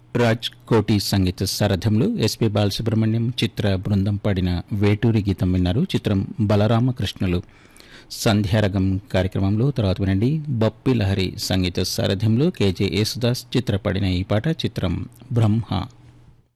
రాజ్ కోటి సంగీత సారథ్యంలో ఎస్పి బాలసుబ్రహ్మణ్యం చిత్ర బృందం పాడిన వేటూరి గీతం విన్నారు. చిత్రం బలరామకృష్ణులు. సంధ్యారగం కార్యక్రమంలో తర్వాత వినండి బప్పి లహరి సంగీత సారథ్యంలో కేజే యేసుదాస్ చిత్ర పాడిన ఈ పాట. చిత్రం బ్రహ్మ.